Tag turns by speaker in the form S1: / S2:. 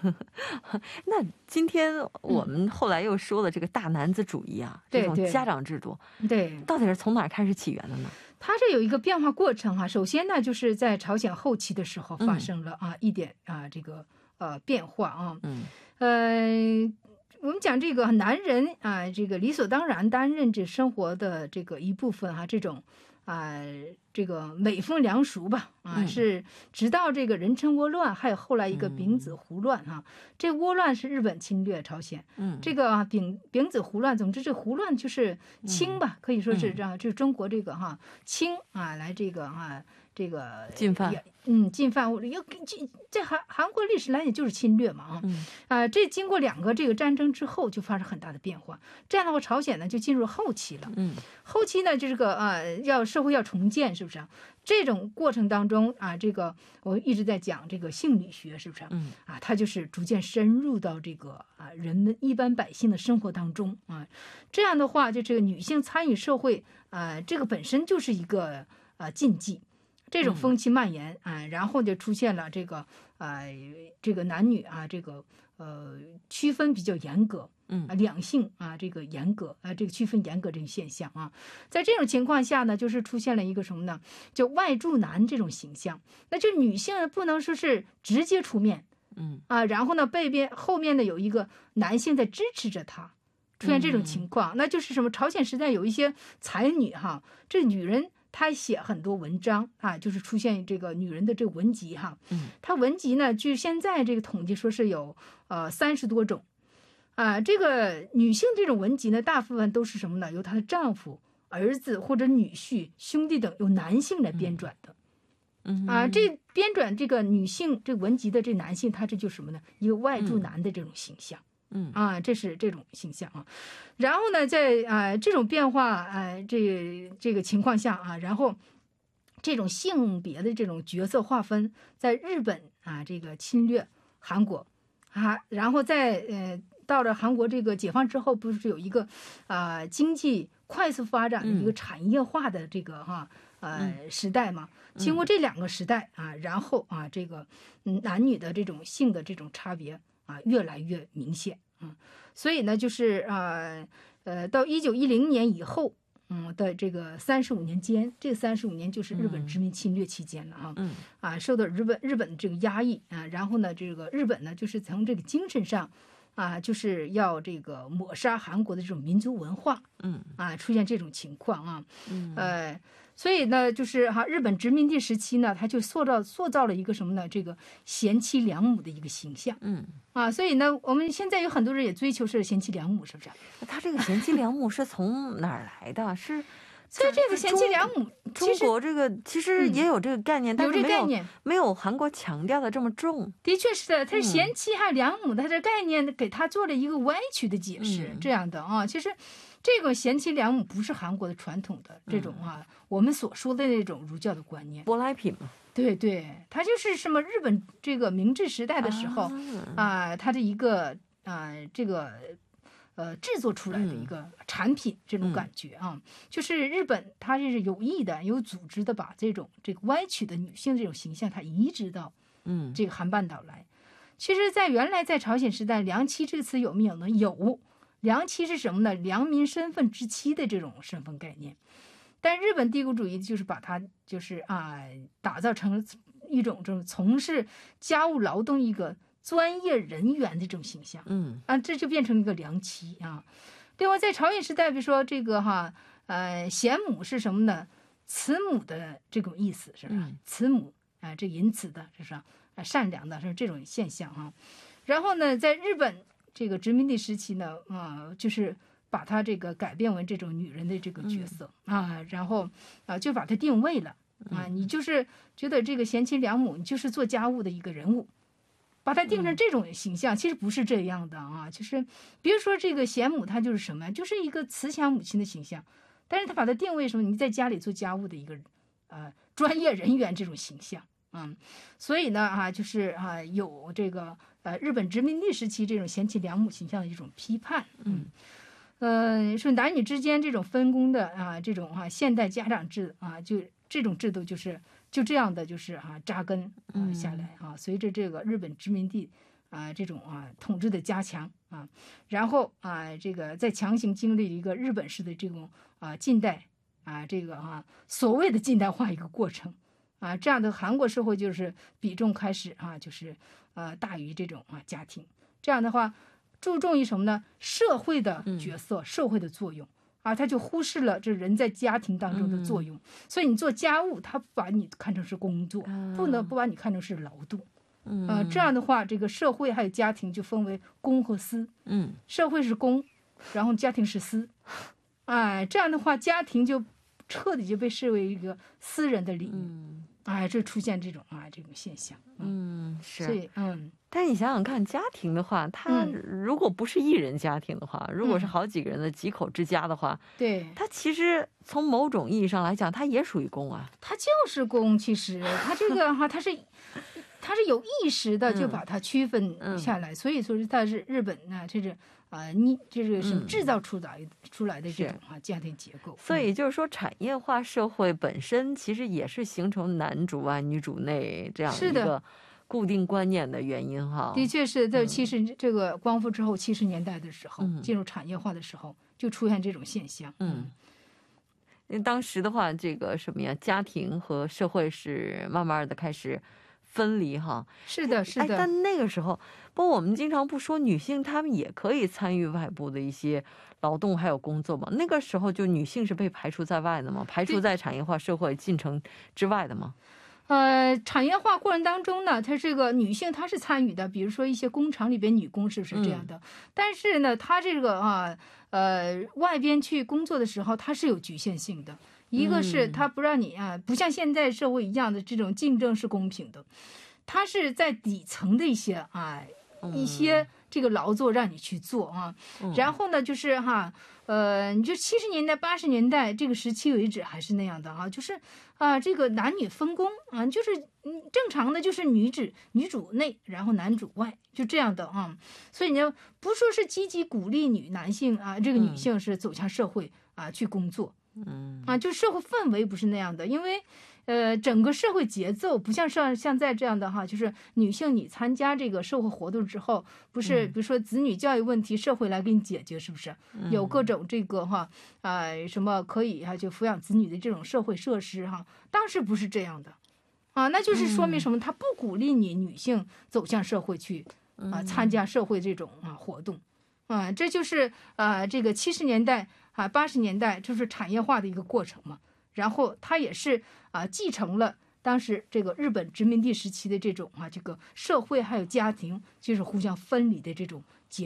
S1: 那今天我们后来又说了这个大男子主义啊，这种家长制度，
S2: 对，
S1: 到底是从哪儿开始起源的呢？
S2: 它这有一个变化过程啊。首先呢，就是在朝鲜后期的时候发生了一点这个变化啊。我们讲这个男人这个理所当然担任这生活的这个一部分这种这个每风凉俗吧是直到这个仁川倭乱，还有后来一个丙子胡乱这倭乱是日本侵略朝鲜，这个丙子胡乱，总之这胡乱就是清吧，可以说是这样，就是中国这个清来这个这个
S1: 进犯，
S2: 进犯，在韩国历史来讲就是侵略嘛这经过2个这个战争之后，就发生很大的变化。这样的话，朝鲜呢就进入后期了。后期呢，就这个社会要重建，是不是这种过程当中这个我一直在讲这个性理学，是不是它就是逐渐深入到这个人们一般百姓的生活当中这样的话，就这个女性参与社会这个本身就是一个禁忌。这种风气蔓延然后就出现了这个这个男女这个区分比较严格两性这个严格这个区分严格这个现象在这种情况下呢，就是出现了一个什么呢？就外助男这种形象，那就女性呢不能说是直接出面然后呢后面呢有一个男性在支持着她，出现这种情况那就是什么？朝鲜时代有一些才女这女人她写很多文章就是出现这个女人的这个文集她文集呢，据现在这个统计说是有30多种这个女性这种文集呢，大部分都是什么呢？由她的丈夫、儿子或者女婿、兄弟等由男性来编纂的这编纂这个女性这文集的这男性，他这就是什么呢？一个外助男的这种形象这是这种形象然后呢，在这种变化这个情况下然后这种性别的这种角色划分，在日本这个侵略韩国然后在到了韩国这个解放之后，不是有一个经济快速发展的一个产业化的这个时代嘛？经过这2个时代然后这个男女的这种性的这种差别越来越明显所以呢，就是到1910年以后的这个35年间，这35年就是日本殖民侵略期间了受到日本这个压抑然后呢，这个日本呢就是从这个精神上就是要这个抹杀韩国的这种民族文化出现这种情况所以呢，就是日本殖民地时期呢，他就塑造了一个什么呢？这个贤妻良母的一个形象所以呢，我们现在有很多人也追求是贤妻良母，是不是？
S1: 他这个贤妻良母是从哪儿来的？是
S2: 所以这个贤妻良母，
S1: 中国这个其实也有这个概念，但是没有韩国强调的这么重。
S2: 的确是的，他是贤妻还有良母，他这概念给他做了一个歪曲的解释，这样的其实这个贤妻良母不是韩国的传统的这种我们所说的那种儒教的观念，
S1: 舶来品嘛。
S2: 对对，它就是什么日本这个明治时代的时候它的一个这个制作出来的一个产品，这种感觉就是日本它是有意的、有组织的把这个歪曲的女性这种形象，它移植到这个韩半岛来。其实，原来在朝鲜时代，良妻这个词有没有呢？有。良妻是什么呢？良民身份之妻的这种身份概念。但日本帝国主义就是把它就是打造成一种这种从事家务劳动一个专业人员的这种形象这就变成一个良妻另外在朝鲜时代，比如说这个贤母是什么呢？慈母的这种意思是吧？慈母这个仁慈的，是吧？善良的是这种现象然后呢，在日本这个殖民地时期呢就是把它这个改变为这种女人的这个角色然后就把它定位了你就是觉得这个贤妻良母，你就是做家务的一个人物，把它定成这种形象，其实不是这样的就是比如说这个贤母，她就是什么，就是一个慈祥母亲的形象，但是她把它定位什么？你在家里做家务的一个专业人员这种形象所以呢就是有这个日本殖民地时期这种贤妻良母形象的一种批判说男女之间这种分工的这种现代家长制就这种制度就这样的就是扎根下来随着这个日本殖民地这种统治的加强然后这个再强行经历了一个日本式的这种近代这个所谓的近代化一个过程这样的韩国社会就是比重开始就是大于这种家庭，这样的话注重于什么呢？社会的角色、社会的作用他就忽视了这人在家庭当中的作用，所以你做家务，他不把你看成是工作，不把你看成是劳动。这样的话，这个社会还有家庭就分为公和私。社会是公，然后家庭是私。这样的话，家庭就彻底就被视为一个私人的领域。这出现这种这种现象。
S1: 是。
S2: 所以
S1: 但你想想看，家庭的话，它如果不是一人家庭的话，如果是好几个人的几口之家的话，
S2: 对，
S1: 它其实从某种意义上来讲，它也属于公
S2: 它就是公。其实它这个它是有意识的就把它区分下来，所以说它是日本这是这是什么制造出来的这种家庭结构。
S1: 所以就是说，产业化社会本身其实也是形成男主外女主内这样一个固定观念的原因
S2: 的确是在这个光复之后70年代的时候，进入产业化的时候就出现这种现象。
S1: 因为当时的话，这个什么呀，家庭和社会是慢慢的开始分离
S2: 是的。
S1: 但那个时候，不过我们经常不说女性她们也可以参与外部的一些劳动还有工作吗？那个时候就女性是被排除在外的吗？排除在产业化社会进程之外的吗？
S2: 产业化过程当中呢，它这个女性她是参与的，比如说一些工厂里边女工是不是这样的？但是呢，她这个外边去工作的时候，它是有局限性的。一个是它不让你不像现在社会一样的这种竞争是公平的，它是在底层的一些这个劳作让你去做然后呢就是你就70年代80年代这个时期为止还是那样的就是这个男女分工就是正常的就是女主内，然后男主外，就这样的所以呢不说是积极鼓励男性这个女性是走向社会去工作就社会氛围不是那样的，因为整个社会节奏不像现在这样的就是女性你参加这个社会活动之后，不是比如说子女教育问题社会来给你解决，是不是有各种这个什么可以就抚养子女的这种社会设施当时不是这样的那就是说明什么？他不鼓励你女性走向社会去参加社会这种活动这就是这个70年代80年代就是产业化的一个过程嘛。然后它也是继承了当时这个日本殖民地时期的这种这个社会还有家庭就是互相分离的这种